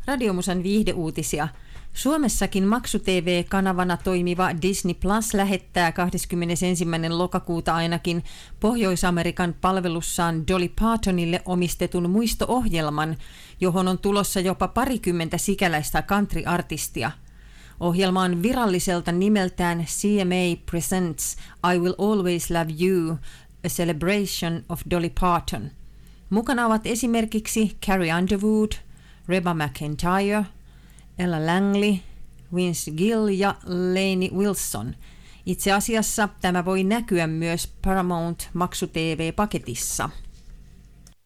Radiomusan viihdeuutisia. Suomessakin maksu-TV-kanavana toimiva Disney Plus lähettää 21. lokakuuta ainakin Pohjois-Amerikan palvelussaan Dolly Partonille omistetun muisto-ohjelman, johon on tulossa jopa 20 sikäläistä country-artistia. Ohjelma on viralliselta nimeltään CMA Presents I Will Always Love You, A Celebration of Dolly Parton. Mukana ovat esimerkiksi Carrie Underwood, Reba McEntire, Ella Langley, Vince Gill ja Lainey Wilson. Itse asiassa tämä voi näkyä myös Paramount maksu-TV-paketissa.